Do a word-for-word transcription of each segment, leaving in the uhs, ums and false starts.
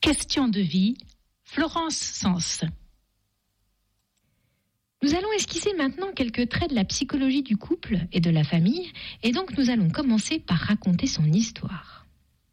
Question de vie, Florence Sens. Nous allons esquisser maintenant quelques traits de la psychologie du couple et de la famille, et donc nous allons commencer par raconter son histoire.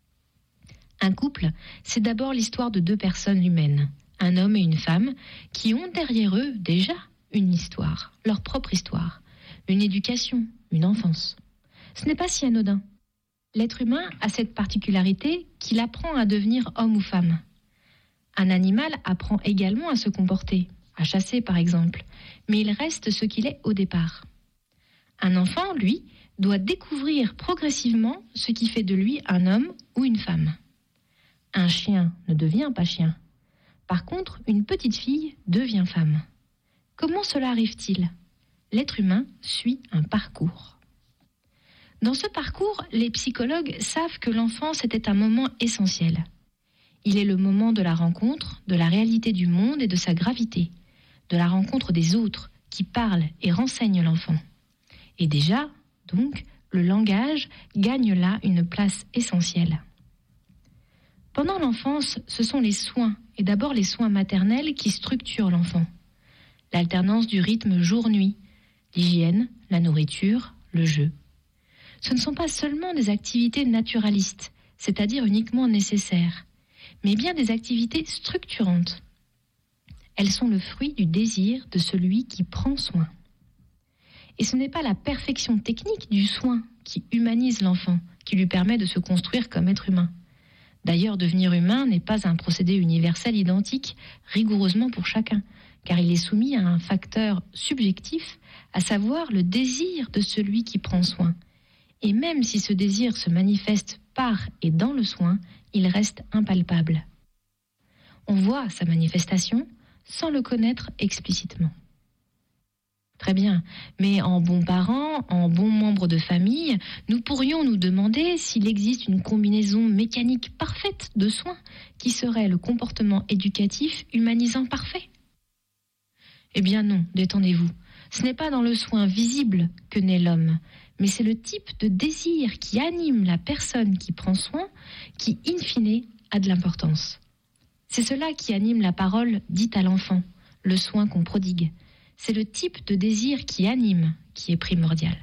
Un couple, c'est d'abord l'histoire de deux personnes humaines, un homme et une femme, qui ont derrière eux déjà une histoire, leur propre histoire, une éducation, une enfance. Ce n'est pas si anodin. L'être humain a cette particularité qu'il apprend à devenir homme ou femme. Un animal apprend également à se comporter, à chasser par exemple, mais il reste ce qu'il est au départ. Un enfant, lui, doit découvrir progressivement ce qui fait de lui un homme ou une femme. Un chien ne devient pas chien. Par contre, une petite fille devient femme. Comment cela arrive-t-il ? L'être humain suit un parcours. Dans ce parcours, les psychologues savent que l'enfance était un moment essentiel. Il est le moment de la rencontre, de la réalité du monde et de sa gravité, de la rencontre des autres qui parlent et renseignent l'enfant. Et déjà, donc, le langage gagne là une place essentielle. Pendant l'enfance, ce sont les soins, et d'abord les soins maternels qui structurent l'enfant. L'alternance du rythme jour-nuit, l'hygiène, la nourriture, le jeu. Ce ne sont pas seulement des activités naturalistes, c'est-à-dire uniquement nécessaires, mais bien des activités structurantes. Elles sont le fruit du désir de celui qui prend soin. Et ce n'est pas la perfection technique du soin qui humanise l'enfant, qui lui permet de se construire comme être humain. D'ailleurs, devenir humain n'est pas un procédé universel identique, rigoureusement pour chacun, car il est soumis à un facteur subjectif, à savoir le désir de celui qui prend soin. Et même si ce désir se manifeste par et dans le soin, il reste impalpable. On voit sa manifestation sans le connaître explicitement. Très bien, mais en bon parent, en bon membre de famille, nous pourrions nous demander s'il existe une combinaison mécanique parfaite de soins qui serait le comportement éducatif humanisant parfait. Eh bien non, détendez-vous. Ce n'est pas dans le soin visible que naît l'homme, mais c'est le type de désir qui anime la personne qui prend soin qui, in fine, a de l'importance. C'est cela qui anime la parole dite à l'enfant, le soin qu'on prodigue. C'est le type de désir qui anime qui est primordial.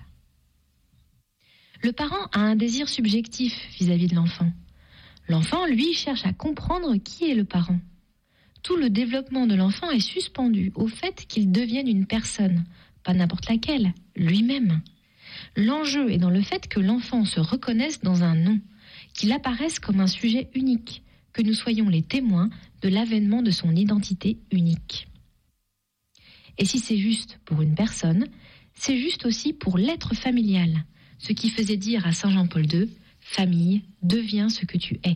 Le parent a un désir subjectif vis-à-vis de l'enfant. L'enfant, lui, cherche à comprendre qui est le parent. Tout le développement de l'enfant est suspendu au fait qu'il devienne une personne, pas n'importe laquelle, lui-même. L'enjeu est dans le fait que l'enfant se reconnaisse dans un nom, qu'il apparaisse comme un sujet unique, que nous soyons les témoins de l'avènement de son identité unique. Et si c'est juste pour une personne, c'est juste aussi pour l'être familial, ce qui faisait dire à Saint Jean-Paul deux, « Famille, deviens ce que tu es ».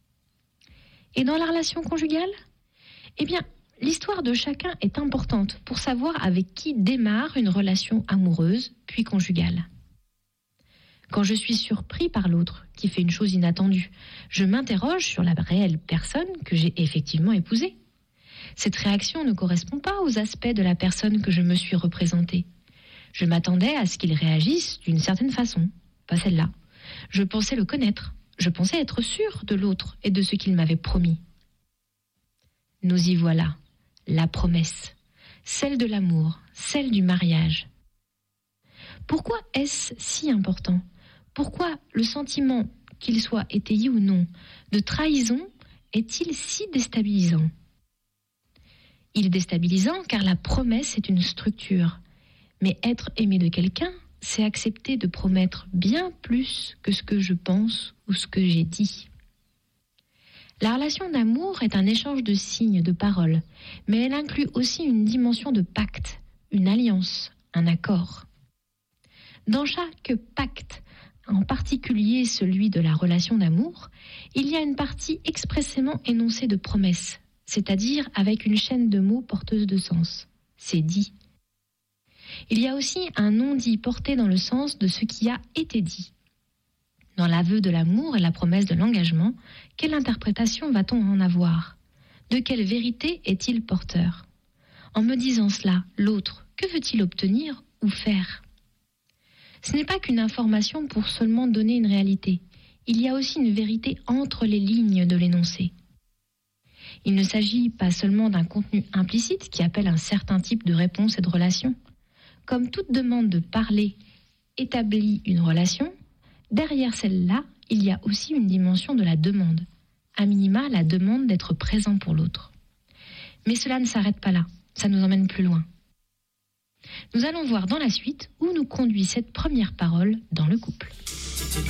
Et dans la relation conjugale ? Eh bien, l'histoire de chacun est importante pour savoir avec qui démarre une relation amoureuse, puis conjugale. Quand je suis surpris par l'autre, qui fait une chose inattendue, je m'interroge sur la réelle personne que j'ai effectivement épousée. Cette réaction ne correspond pas aux aspects de la personne que je me suis représentée. Je m'attendais à ce qu'il réagisse d'une certaine façon, pas celle-là. Je pensais le connaître, je pensais être sûr de l'autre et de ce qu'il m'avait promis. Nous y voilà, la promesse, celle de l'amour, celle du mariage. Pourquoi est-ce si important ? Pourquoi le sentiment, qu'il soit étayé ou non, de trahison est-il si déstabilisant ? Il est déstabilisant car la promesse est une structure. Mais être aimé de quelqu'un, c'est accepter de promettre bien plus que ce que je pense ou ce que j'ai dit. La relation d'amour est un échange de signes, de paroles, mais elle inclut aussi une dimension de pacte, une alliance, un accord. Dans chaque pacte, en particulier celui de la relation d'amour, il y a une partie expressément énoncée de promesses, c'est-à-dire avec une chaîne de mots porteuse de sens. C'est dit. Il y a aussi un non-dit porté dans le sens de ce qui a été dit. Dans l'aveu de l'amour et la promesse de l'engagement, quelle interprétation va-t-on en avoir ? De quelle vérité est-il porteur ? En me disant cela, l'autre, que veut-il obtenir ou faire ? Ce n'est pas qu'une information pour seulement donner une réalité. Il y a aussi une vérité entre les lignes de l'énoncé. Il ne s'agit pas seulement d'un contenu implicite qui appelle un certain type de réponse et de relation. Comme toute demande de parler établit une relation, derrière celle-là, il y a aussi une dimension de la demande. À minima, la demande d'être présent pour l'autre. Mais cela ne s'arrête pas là, ça nous emmène plus loin. Nous allons voir dans la suite où nous conduit cette première parole dans le couple.